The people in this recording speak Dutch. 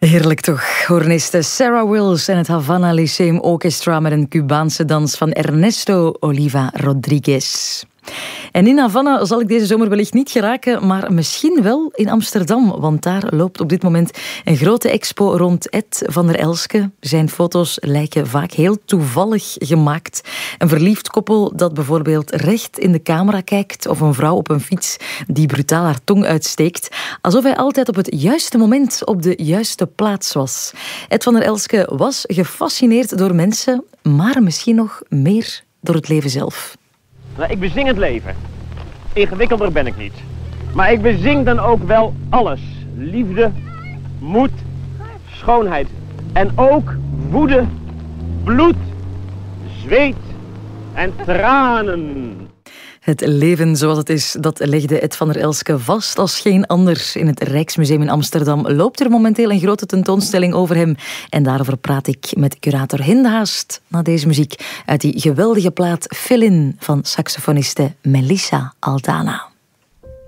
Heerlijk toch. Hoorniste Sarah Wills en het Havana Lyceum Orchestra met een Cubaanse dans van Ernesto Oliva Rodriguez. En in Havana zal ik deze zomer wellicht niet geraken, maar misschien wel in Amsterdam, want daar loopt op dit moment een grote expo rond Ed van der Elske. Zijn foto's lijken vaak heel toevallig gemaakt. Een verliefd koppel dat bijvoorbeeld recht in de camera kijkt, of een vrouw op een fiets die brutaal haar tong uitsteekt, alsof hij altijd op het juiste moment op de juiste plaats was. Ed van der Elske was gefascineerd door mensen, maar misschien nog meer door het leven zelf. Nou, ik bezing het leven. Ingewikkelder ben ik niet. Maar ik bezing dan ook wel alles. Liefde, moed, schoonheid. En ook woede, bloed, zweet en tranen. Het leven zoals het is, dat legde Ed van der Elske vast als geen ander. In het Rijksmuseum in Amsterdam loopt er momenteel een grote tentoonstelling over hem. En daarover praat ik met curator Hindehaast na deze muziek uit die geweldige plaat Fill In van saxofoniste Melissa Aldana.